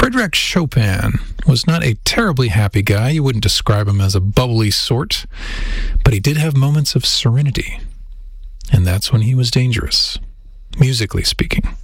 Frédéric Chopin was not a terribly happy guy. You wouldn't describe him as a bubbly sort, but he did have moments of serenity, and that's when he was dangerous, musically speaking.